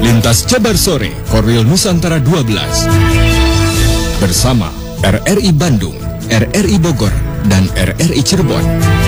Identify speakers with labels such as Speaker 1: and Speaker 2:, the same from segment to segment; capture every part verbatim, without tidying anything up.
Speaker 1: Lintas Jabar Sore, Korwil Nusantara dua belas. Bersama R R I Bandung, R R I Bogor, dan R R I Cirebon.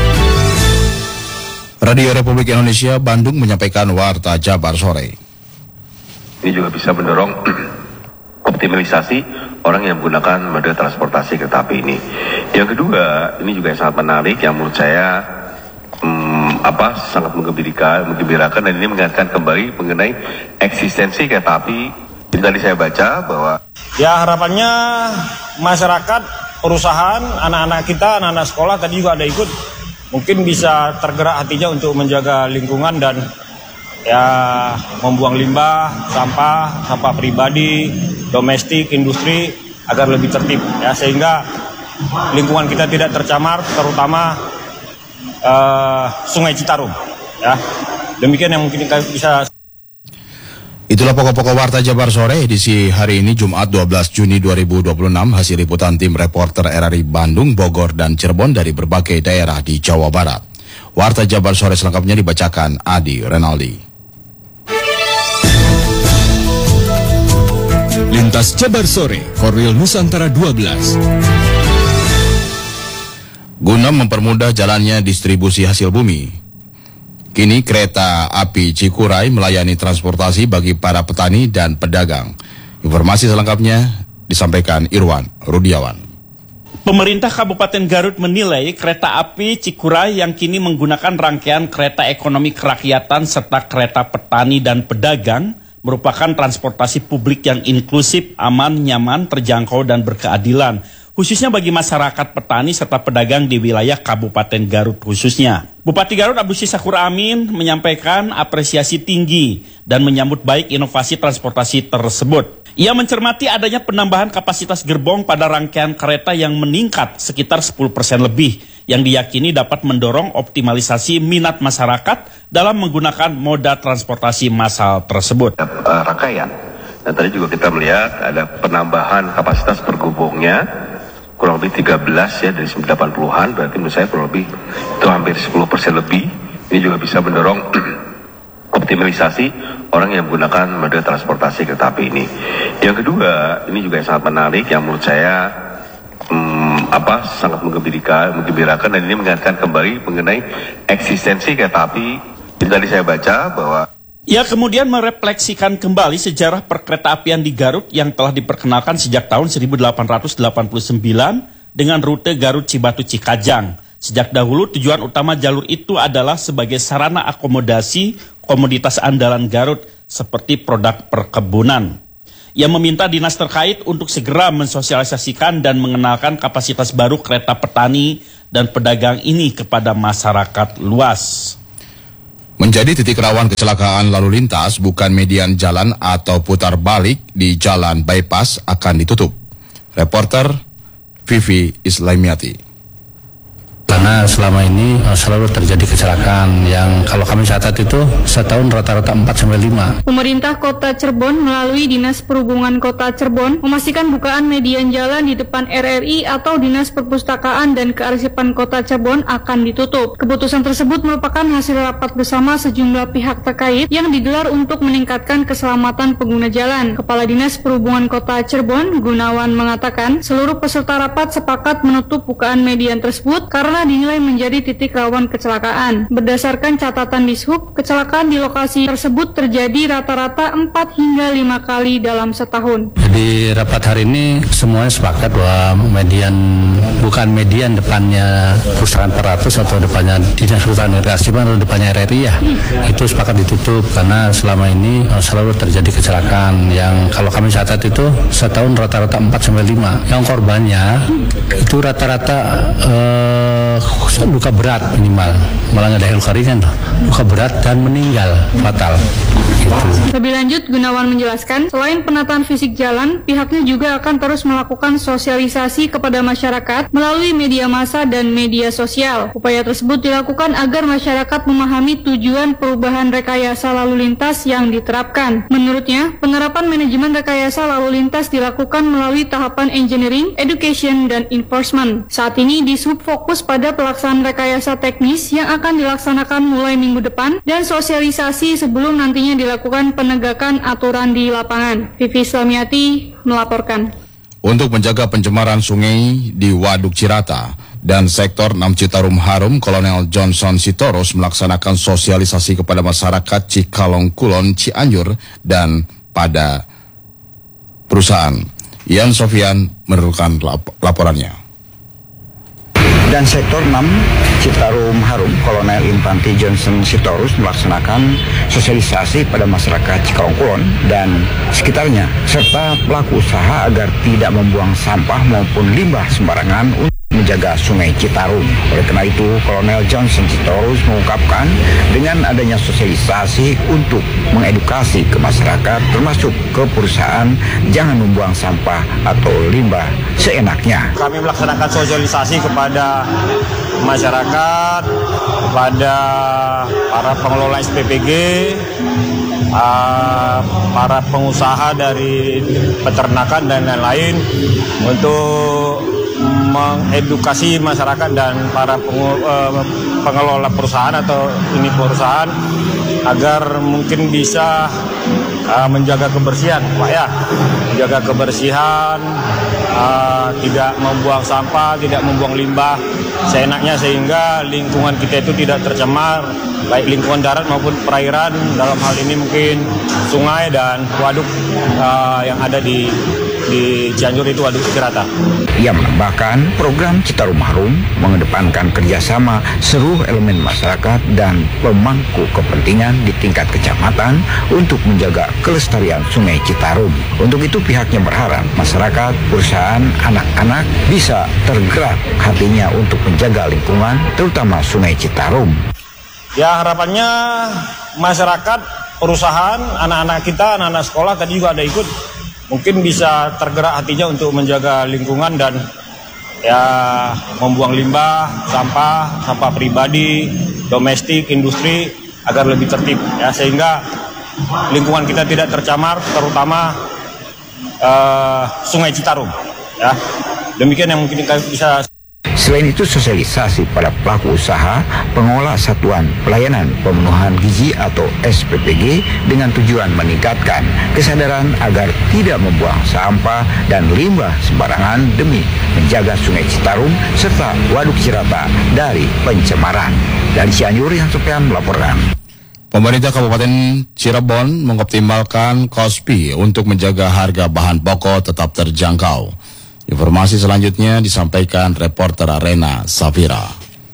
Speaker 2: Radio Republik Indonesia Bandung menyampaikan Warta Jabar Sore.
Speaker 3: Ini juga bisa mendorong optimalisasi orang yang menggunakan moda transportasi kereta api ini. Yang kedua, ini juga sangat menarik yang menurut saya hmm, apa sangat menggembirakan, menggembirakan dan ini mengingatkan kembali mengenai eksistensi kereta api. Jadi tadi saya baca bahwa
Speaker 4: ya harapannya masyarakat, perusahaan, anak-anak kita, anak-anak sekolah tadi juga ada ikut, mungkin bisa tergerak hatinya untuk menjaga lingkungan dan ya membuang limbah, sampah, sampah pribadi, domestik, industri agar lebih tertib ya, sehingga lingkungan kita tidak tercemar, terutama uh, Sungai Citarum ya. Demikian yang mungkin kita bisa.
Speaker 2: Itulah pokok-pokok Warta Jabar Sore edisi hari ini Jumat dua belas Juni dua ribu dua puluh enam, hasil liputan tim reporter R R I Bandung, Bogor, dan Cirebon dari berbagai daerah di Jawa Barat. Warta Jabar Sore selengkapnya dibacakan Adi Renaldi.
Speaker 1: Lintas Jabar Sore, Korwil Nusantara dua belas.
Speaker 2: Guna mempermudah jalannya distribusi hasil bumi, kini kereta api Cikuray melayani transportasi bagi para petani dan pedagang. Informasi selengkapnya disampaikan Irwan Rudiawan.
Speaker 5: Pemerintah Kabupaten Garut menilai kereta api Cikuray yang kini menggunakan rangkaian kereta ekonomi kerakyatan serta kereta petani dan pedagang merupakan transportasi publik yang inklusif, aman, nyaman, terjangkau, dan berkeadilan, khususnya bagi masyarakat petani serta pedagang di wilayah Kabupaten Garut khususnya. Bupati Garut Abdus Syakur Amin menyampaikan apresiasi tinggi dan menyambut baik inovasi transportasi tersebut. Ia mencermati adanya penambahan kapasitas gerbong pada rangkaian kereta yang meningkat sekitar sepuluh persen lebih, yang diyakini dapat mendorong optimalisasi minat masyarakat dalam menggunakan moda transportasi massal tersebut.
Speaker 3: Uh, rangkaian, dan tadi juga kita melihat ada penambahan kapasitas per gerbongnya kurang lebih tiga belas ya dari delapan puluhan, berarti menurut saya kurang lebih itu hampir sepuluh persen lebih. Ini juga bisa mendorong optimalisasi orang yang menggunakan moda transportasi kereta api ini. Yang kedua, ini juga sangat menarik yang menurut saya hmm, apa sangat menggembirakan, menggembirakan dan ini mengingatkan kembali mengenai eksistensi kereta api. Jadi tadi saya baca bahwa
Speaker 5: ia kemudian merefleksikan kembali sejarah perkeretaapian di Garut yang telah diperkenalkan sejak tahun seribu delapan ratus delapan puluh sembilan dengan rute Garut Cibatu Cikajang. Sejak dahulu tujuan utama jalur itu adalah sebagai sarana akomodasi komoditas andalan Garut seperti produk perkebunan. Ia meminta dinas terkait untuk segera mensosialisasikan dan mengenalkan kapasitas baru kereta petani dan pedagang ini kepada masyarakat luas.
Speaker 2: Menjadi titik rawan kecelakaan lalu lintas, bukan median jalan atau putar balik di jalan bypass akan ditutup. Reporter Vivi Islamiati.
Speaker 6: Karena selama ini uh, selalu terjadi kecelakaan yang kalau kami catat itu setahun rata-rata empat sampai lima.
Speaker 7: Pemerintah Kota Cirebon melalui Dinas Perhubungan Kota Cirebon memastikan bukaan median jalan di depan R R I atau Dinas Perpustakaan dan Kearsipan Kota Cirebon akan ditutup. Keputusan tersebut merupakan hasil rapat bersama sejumlah pihak terkait yang digelar untuk meningkatkan keselamatan pengguna jalan. Kepala Dinas Perhubungan Kota Cirebon, Gunawan, mengatakan seluruh peserta rapat sepakat menutup bukaan median tersebut karena dinilai menjadi titik rawan kecelakaan. Berdasarkan catatan Dishub, kecelakaan di lokasi tersebut terjadi rata-rata empat hingga lima kali dalam setahun.
Speaker 6: Di rapat hari ini semuanya sepakat bahwa median, bukan median depannya Pustakaan empat ratus atau depannya Dinas Perhubungan Kearsipan atau depannya R R I ya, itu sepakat ditutup karena selama ini selalu terjadi kecelakaan yang kalau kami catat itu setahun rata-rata empat sampai lima. Yang korbannya itu rata-rata uh, luka berat minimal, malah nggak ada luka ringan, luka berat dan meninggal fatal. Gitu.
Speaker 7: Lebih lanjut, Gunawan menjelaskan, selain penataan fisik jalan, pihaknya juga akan terus melakukan sosialisasi kepada masyarakat melalui media massa dan media sosial. Upaya tersebut dilakukan agar masyarakat memahami tujuan perubahan rekayasa lalu lintas yang diterapkan. Menurutnya, penerapan manajemen rekayasa lalu lintas dilakukan melalui tahapan engineering, education, dan enforcement. Saat ini Dishub fokus pada pelaksanaan rekayasa teknis yang akan dilaksanakan mulai minggu depan dan sosialisasi sebelum nantinya dilakukan dilakukan penegakan aturan di lapangan. Vivi Slamiati melaporkan.
Speaker 2: Untuk menjaga pencemaran sungai di Waduk Cirata dan sektor enam Citarum Harum, Kolonel Johnson Sitorus melaksanakan sosialisasi kepada masyarakat Cikalong Kulon, Cianjur dan pada perusahaan. Ian Sofian meneruskan lap- laporannya.
Speaker 8: Dan sektor enam Citarum Harum, Kolonel Infantri Johnson Sitorus melaksanakan sosialisasi pada masyarakat Cikalong Kulon dan sekitarnya serta pelaku usaha agar tidak membuang sampah maupun limbah sembarangan untuk menjaga Sungai Citarum. Oleh karena itu, Kolonel Johnson Sitorus mengungkapkan dengan adanya sosialisasi untuk mengedukasi ke masyarakat termasuk ke perusahaan jangan membuang sampah atau limbah seenaknya.
Speaker 4: Kami melaksanakan sosialisasi kepada masyarakat, kepada para pengelola S P P G, uh, para pengusaha dari peternakan dan lain-lain untuk mengedukasi masyarakat dan para pengelola perusahaan atau ini perusahaan agar mungkin bisa uh, menjaga kebersihan, Pak ya, menjaga kebersihan, uh, tidak membuang sampah, tidak membuang limbah seenaknya sehingga lingkungan kita itu tidak tercemar, baik lingkungan darat maupun perairan, dalam hal ini mungkin sungai dan waduk uh, yang ada di di Cianjur itu Waduk Cirata.
Speaker 8: Ia menambahkan program Citarum Harum mengedepankan kerjasama seluruh elemen masyarakat dan pemangku kepentingan di tingkat kecamatan untuk menjaga kelestarian Sungai Citarum. Untuk itu pihaknya berharap masyarakat, perusahaan, anak-anak bisa tergerak hatinya untuk menjaga lingkungan terutama Sungai Citarum.
Speaker 4: Ya, harapannya masyarakat, perusahaan, anak-anak kita, anak-anak sekolah tadi juga ada ikut, mungkin bisa tergerak hatinya untuk menjaga lingkungan dan ya membuang limbah, sampah, sampah pribadi, domestik, industri agar lebih tertib ya, sehingga lingkungan kita tidak tercemar, terutama uh, Sungai Citarum ya. Demikian yang mungkin kita bisa.
Speaker 8: Selain itu, sosialisasi pada pelaku usaha, pengolah satuan pelayanan pemenuhan gizi atau S P P G dengan tujuan meningkatkan kesadaran agar tidak membuang sampah dan limbah sembarangan demi menjaga Sungai Citarum serta Waduk Cirata dari pencemaran. Dari Cianjur, Yang Sofian melaporkan.
Speaker 2: Pemerintah Kabupaten Cirebon mengoptimalkan K O S P I untuk menjaga harga bahan pokok tetap terjangkau. Informasi selanjutnya disampaikan reporter Rena Safira.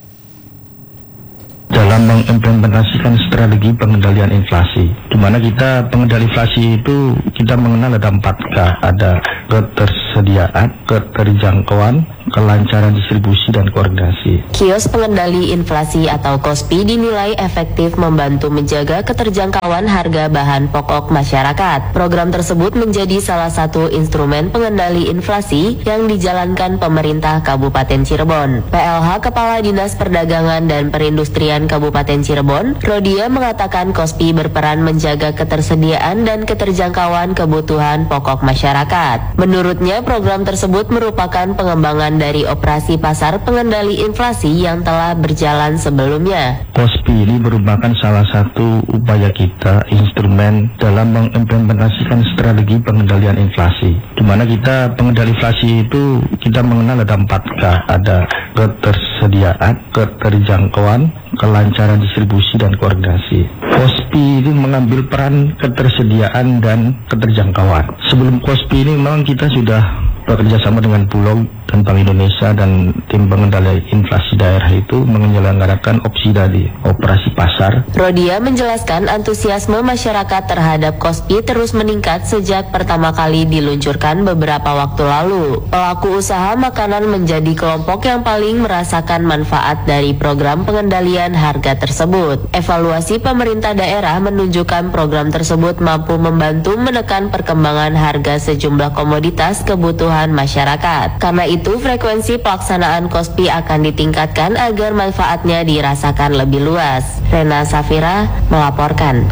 Speaker 9: Dalam mengimplementasikan strategi pengendalian inflasi, di mana kita pengendali inflasi itu kita mengenal ada empat K, ada ketersediaan, keterjangkauan, kelancaran distribusi, dan koordinasi.
Speaker 10: Kios pengendali inflasi atau K O S P I dinilai efektif membantu menjaga keterjangkauan harga bahan pokok masyarakat. Program tersebut menjadi salah satu instrumen pengendali inflasi yang dijalankan pemerintah Kabupaten Cirebon. P L H Kepala Dinas Perdagangan dan Perindustrian Kabupaten Cirebon, Rodia, mengatakan K O S P I berperan menjaga ketersediaan dan keterjangkauan kebutuhan pokok masyarakat. Menurutnya, program tersebut merupakan pengembangan dari operasi pasar pengendali inflasi yang telah berjalan sebelumnya.
Speaker 9: K O S P I ini merupakan salah satu upaya kita, instrumen dalam mengimplementasikan strategi pengendalian inflasi. Di mana kita pengendali inflasi itu kita mengenal ada empat K, ada ketersediaan, keterjangkauan, kelancaran distribusi, dan koordinasi. K O S P I ini mengambil peran ketersediaan dan keterjangkauan. Sebelum K O S P I ini memang kita sudah bekerja sama dengan Bulog dan Bank Indonesia dan tim pengendali inflasi daerah itu menyelenggarakan opsi dari operasi pasar.
Speaker 10: Rodia menjelaskan antusiasme masyarakat terhadap K O S P I terus meningkat sejak pertama kali diluncurkan beberapa waktu lalu. Pelaku usaha makanan menjadi kelompok yang paling merasakan manfaat dari program pengendalian harga tersebut. Evaluasi pemerintah daerah menunjukkan program tersebut mampu membantu menekan perkembangan harga sejumlah komoditas kebutuhan masyarakat. Karena itu, frekuensi pelaksanaan K O S P I akan ditingkatkan agar manfaatnya dirasakan lebih luas. Rena Safira melaporkan.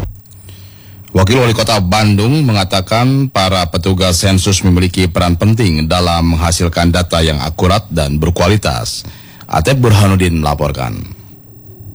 Speaker 2: Wakil Wali Kota Bandung mengatakan para petugas sensus memiliki peran penting dalam menghasilkan data yang akurat dan berkualitas. Atep Burhanuddin melaporkan.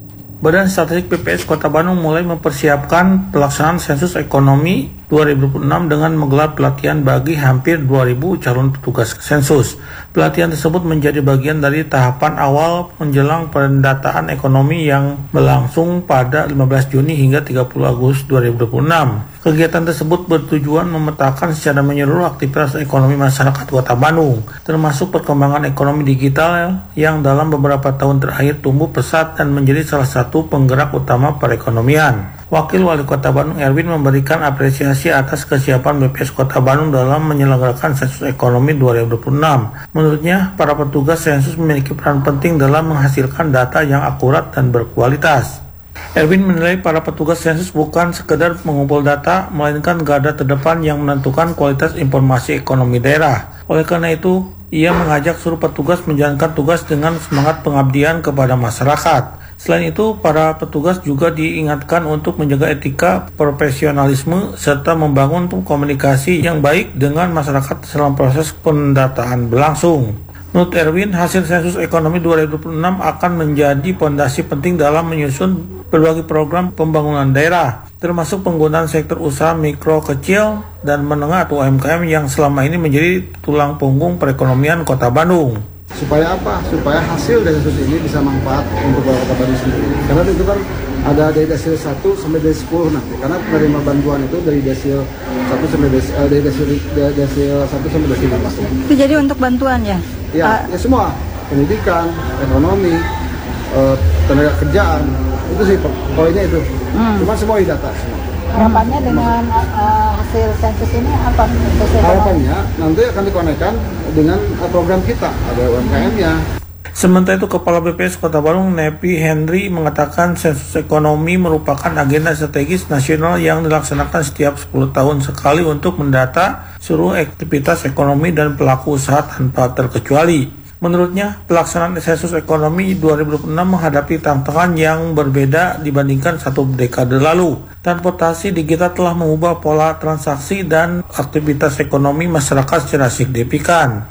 Speaker 11: Badan Statistik B P S Kota Bandung mulai mempersiapkan pelaksanaan sensus ekonomi dua ribu dua puluh enam dengan menggelar pelatihan bagi hampir dua ribu calon petugas sensus. Pelatihan tersebut menjadi bagian dari tahapan awal menjelang pendataan ekonomi yang berlangsung pada lima belas Juni hingga tiga puluh Agustus dua ribu dua puluh enam. Kegiatan tersebut bertujuan memetakan secara menyeluruh aktivitas ekonomi masyarakat Kota Bandung, termasuk perkembangan ekonomi digital yang dalam beberapa tahun terakhir tumbuh pesat dan menjadi salah satu penggerak utama perekonomian. Wakil Wali Kota Bandung Erwin memberikan apresiasi atas kesiapan B P S Kota Bandung dalam menyelenggarakan sensus ekonomi dua ribu dua puluh enam. Menurutnya, para petugas sensus memiliki peran penting dalam menghasilkan data yang akurat dan berkualitas. Erwin menilai para petugas sensus bukan sekedar mengumpul data, melainkan garda terdepan yang menentukan kualitas informasi ekonomi daerah. Oleh karena itu, ia mengajak seluruh petugas menjalankan tugas dengan semangat pengabdian kepada masyarakat. Selain itu, para petugas juga diingatkan untuk menjaga etika, profesionalisme, serta membangun komunikasi yang baik dengan masyarakat selama proses pendataan berlangsung. Menurut Erwin, hasil sensus ekonomi dua ribu dua puluh enam akan menjadi fondasi penting dalam menyusun berbagai program pembangunan daerah, termasuk penggunaan sektor usaha mikro, kecil, dan menengah atau U M K M yang selama ini menjadi tulang punggung perekonomian Kota Bandung.
Speaker 12: Supaya apa? Supaya hasil dari sensus ini bisa manfaat untuk Kota Bandung sendiri. Karena itu kan ada dari desil satu sampai desil sepuluh nanti. Karena penerima bantuan itu dari desil satu sampai desil eh, dari desil desil satu sampai desil lima.
Speaker 13: Itu jadi untuk bantuan ya?
Speaker 12: Ya, uh, ya semua. Pendidikan, ekonomi, uh, tenaga kerjaan. Itu sih poinnya itu. Hmm. Cuma semua di data semua.
Speaker 13: Harapannya dengan uh, hasil sensus ini apa?
Speaker 12: Harapannya nanti akan dikonekkan dengan program kita, ada U M K M-nya.
Speaker 11: Sementara itu, Kepala B P S Kota Bandung Nepi Henry mengatakan sensus ekonomi merupakan agenda strategis nasional yang dilaksanakan setiap sepuluh tahun sekali untuk mendata seluruh aktivitas ekonomi dan pelaku usaha tanpa terkecuali. Menurutnya, pelaksanaan sensus ekonomi dua ribu dua puluh enam menghadapi tantangan yang berbeda dibandingkan satu dekade lalu. Transportasi digital telah mengubah pola transaksi dan aktivitas ekonomi masyarakat secara signifikan.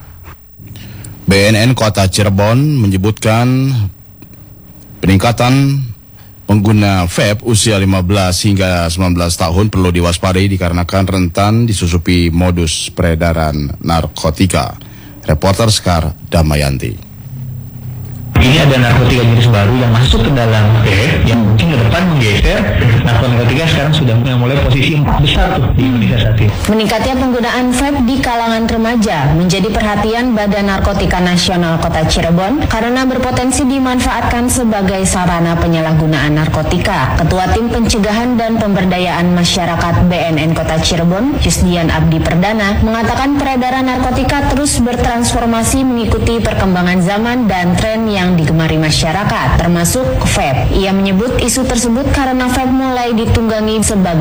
Speaker 2: B N N Kota Cirebon menyebutkan peningkatan pengguna vape usia lima belas hingga sembilan belas tahun perlu diwaspadai dikarenakan rentan disusupi modus peredaran narkotika. Reporter Sekar Damayanti.
Speaker 14: Ini ada narkotika jenis baru yang masuk ke dalam vape yang mungkin ke depan menggeser narkotika sekarang sudah mulai posisi empat besar tuh di Indonesia saat ini.
Speaker 10: Meningkatnya penggunaan vape di kalangan remaja menjadi perhatian Badan Narkotika Nasional Kota Cirebon karena berpotensi dimanfaatkan sebagai sarana penyalahgunaan narkotika. Ketua Tim Pencegahan dan Pemberdayaan Masyarakat B N N Kota Cirebon, Yusdian Abdi Perdana, mengatakan peredaran narkotika terus bertransformasi mengikuti perkembangan zaman dan tren yang digemari masyarakat, termasuk vape. Ia menyebut isu tersebut karena vape mulai ditunggangi sebagai